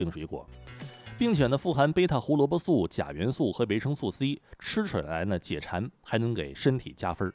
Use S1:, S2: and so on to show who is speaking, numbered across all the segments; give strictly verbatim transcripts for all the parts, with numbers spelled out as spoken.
S1: 令水果，并且呢富含贝塔胡萝卜素、钾元素和维生素 C， 吃起来呢解馋，还能给身体加分。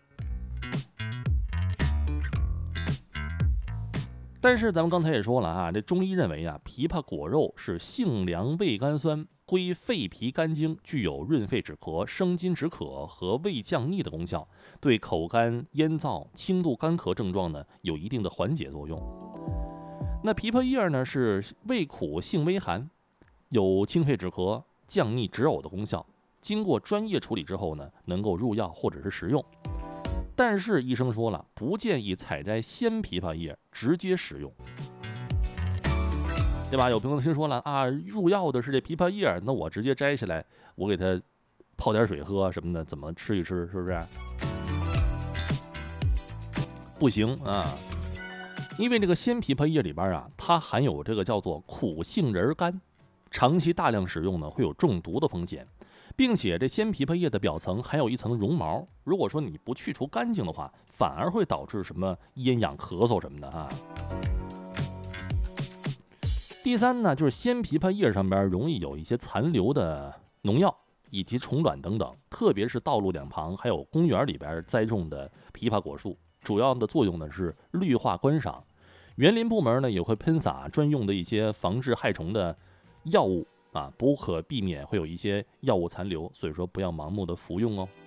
S1: 但是咱们刚才也说了啊，这中医认为啊，枇杷果肉是性凉味甘酸，归肺脾肝经，具有润肺止咳、生津止渴和胃降逆的功效，对口干、咽燥、轻度干咳症状呢有一定的缓解作用。那枇杷叶呢是味苦性微寒，有清肺止咳、降逆止呕的功效，经过专业处理之后呢，能够入药或者是食用。但是医生说了，不建议采摘鲜枇杷叶直接食用，对吧？有朋友听说了啊，入药的是这枇杷叶，那我直接摘下来，我给它泡点水喝什么的，怎么吃一吃，是不是？不行啊，因为这个鲜枇杷叶里边啊，它含有这个叫做苦杏仁苷，长期大量使用呢，会有中毒的风险。并且这鲜枇杷叶的表层还有一层绒毛，如果说你不去除干净的话，反而会导致什么咽痒、咳嗽什么的啊。第三呢，就是鲜枇杷叶上边容易有一些残留的农药以及虫卵等等，特别是道路两旁还有公园里边栽种的枇杷果树，主要的作用呢是绿化观赏。园林部门呢也会喷洒专用的一些防治害虫的药物。啊，不可避免会有一些药物残留，所以说不要盲目的服用哦。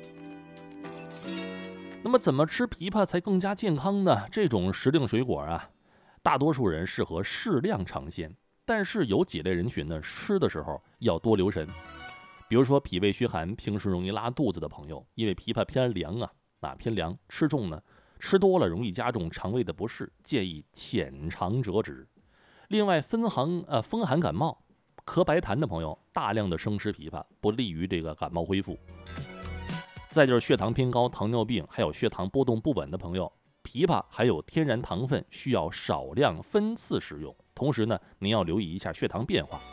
S1: 那么怎么吃枇杷才更加健康呢？这种时令水果啊，大多数人适合适量尝鲜，但是有几类人群呢，吃的时候要多留神。比如说脾胃虚寒、平时容易拉肚子的朋友，因为枇杷偏凉啊，啊偏凉，吃重呢，吃多了容易加重肠胃的不适，建议浅尝辄止。另外，风寒呃风寒感冒。咳白痰的朋友，大量的生吃枇杷不利于这个感冒恢复。再就是血糖偏高、糖尿病还有血糖波动不稳的朋友，枇杷含有天然糖分，需要少量分次食用。同时呢，您要留意一下血糖变化。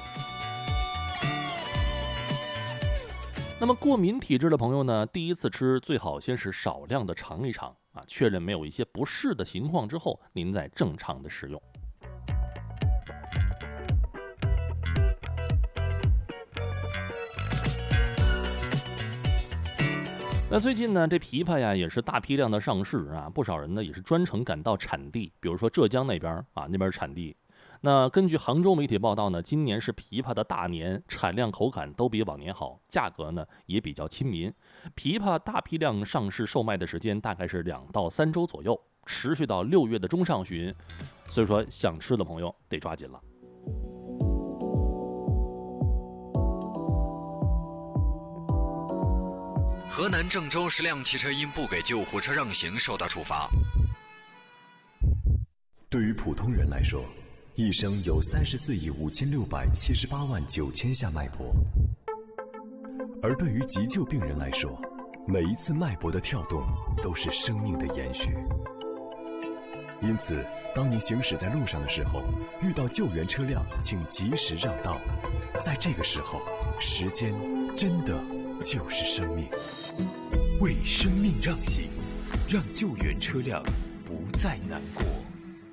S1: 那么过敏体质的朋友呢，第一次吃最好先是少量的尝一尝啊，确认没有一些不适的情况之后，您再正常的食用。那最近呢，这枇杷呀也是大批量的上市啊，不少人呢也是专程赶到产地，比如说浙江那边啊，那边产地。那根据杭州媒体报道呢，今年是枇杷的大年，产量、口感都比往年好，价格呢也比较亲民。枇杷大批量上市售卖的时间大概是两到三周左右，持续到六月的中上旬，所以说想吃的朋友得抓紧了。
S2: 河南郑州十辆汽车因不给救护车让行受到处罚。
S3: 对于普通人来说，一生有三十四亿五千六百七十八万九千下脉搏，而对于急救病人来说，每一次脉搏的跳动都是生命的延续。因此，当你行驶在路上的时候，遇到救援车辆，请及时让道。在这个时候，时间真的就是生命。为生命让行，让救援车辆不再难过。